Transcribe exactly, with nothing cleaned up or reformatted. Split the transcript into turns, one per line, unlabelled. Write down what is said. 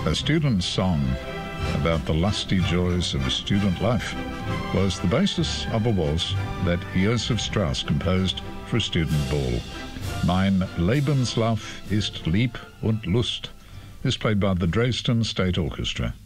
A student's song about the lusty joys of a student life was the basis of a waltz that Josef Strauss composed for a student ball. Mein Lebenslauf ist Lieb und Lust is played by the Dresden State Orchestra.